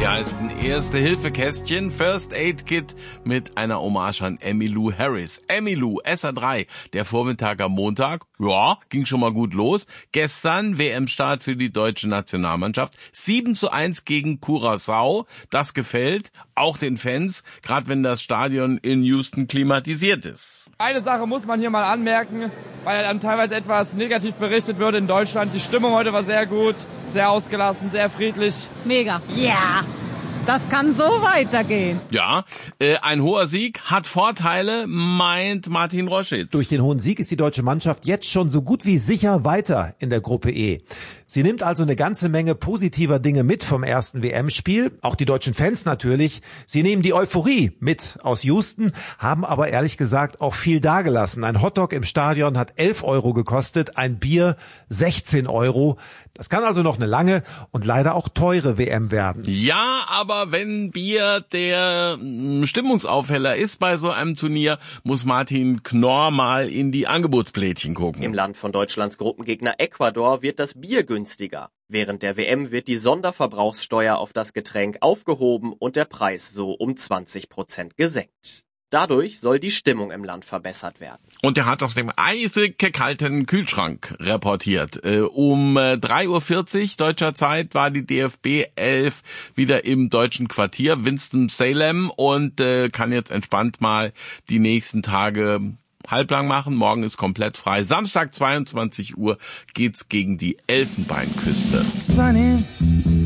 Hier heißt ein Erste-Hilfe-Kästchen, First Aid Kit mit einer Hommage an Emmylou Harris. Emmylou, SR3, der Vormittag am Montag, ja, ging schon mal gut los. Gestern WM-Start für die deutsche Nationalmannschaft, 7:1 gegen Curaçao. Das gefällt auch den Fans, gerade wenn das Stadion in Houston klimatisiert ist. Eine Sache muss man hier mal anmerken, weil dann teilweise etwas negativ berichtet wird in Deutschland. Die Stimmung heute war sehr gut, sehr ausgelassen, sehr friedlich. Mega. Ja, das kann so weitergehen. Ja, ein hoher Sieg hat Vorteile, meint Martin Roschitz. Durch den hohen Sieg ist die deutsche Mannschaft jetzt schon so gut wie sicher weiter in der Gruppe E. Sie nimmt also eine ganze Menge positiver Dinge mit vom ersten WM-Spiel, auch die deutschen Fans natürlich. Sie nehmen die Euphorie mit aus Houston, haben aber ehrlich gesagt auch viel dagelassen. Ein Hotdog im Stadion hat 11 € gekostet, ein Bier 16 €. Das kann also noch eine lange und leider auch teure WM werden. Ja, aber wenn Bier der Stimmungsaufheller ist bei so einem Turnier, muss Martin Knorr mal in die Angebotsplättchen gucken. Im Land von Deutschlands Gruppengegner Ecuador wird das Bier günstiger. Während der WM wird die Sonderverbrauchssteuer auf das Getränk aufgehoben und der Preis so um 20% gesenkt. Dadurch soll die Stimmung im Land verbessert werden. Und er hat aus dem eisig kalten Kühlschrank reportiert. Um 3:40 Uhr deutscher Zeit war die DFB 11 wieder im deutschen Quartier Winston-Salem und kann jetzt entspannt mal die nächsten Tage halblang machen. Morgen ist komplett frei. Samstag 22 Uhr geht's gegen die Elfenbeinküste. Sunny.